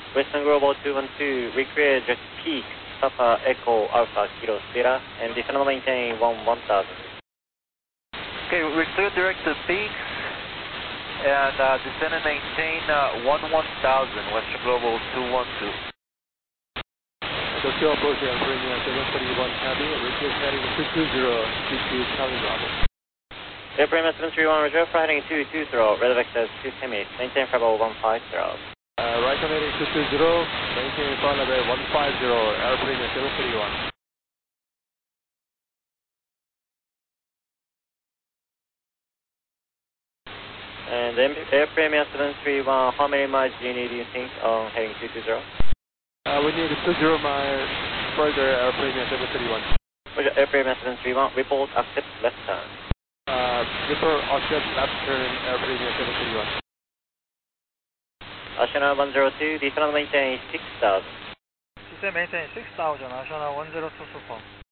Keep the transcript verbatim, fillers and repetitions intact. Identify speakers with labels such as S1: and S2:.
S1: Western Global two one two, recreate just peak, Papa Echo Alpha Kilo Sierra, and descend and maintain one one thousand.
S2: Okay, we're clear direct to peaks, and uh, descend and maintain uh, one one thousand, Western Global two one two.
S3: Tokyo approach airplane seven three one Heavy, request heading two two zero, two two Charlie Bravo.
S1: Airplane seven three one, reserve for heading two two zero, red access two Semi, maintain level one five zero.
S3: Uh, right on heading two two zero, maintain flight level one five zero, airplane seven three one.
S1: And airplane seven three one, how many miles do you need, do you think, on heading two two zero?
S3: Uh, we need two zero miles further, airplane seven three one.
S1: Airplane seven three one, report accept left turn.
S3: Uh, report accept left turn, airplane seven three one.
S1: Ashana one zero two, descend and maintain six thousand.
S4: Descend maintain six thousand, Ashana one zero two super.